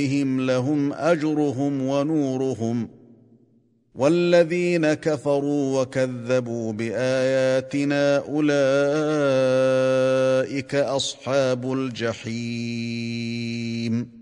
لهم أجرهم ونورهم والذين كفروا وكذبوا بآياتنا أولئك أصحاب الجحيم